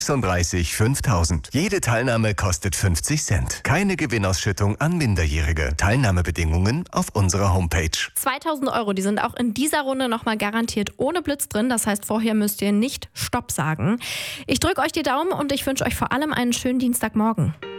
36 5000. Jede Teilnahme kostet 50 Cent. Keine Gewinnausschüttung an Minderjährige. Teilnahmebedingungen auf unserer Homepage. 2.000 Euro, die sind auch in dieser Runde nochmal garantiert ohne Blitz drin. Das heißt, vorher müsst ihr nicht Stopp sagen. Ich drücke euch die Daumen und ich wünsche euch vor allem einen schönen Dienstagmorgen.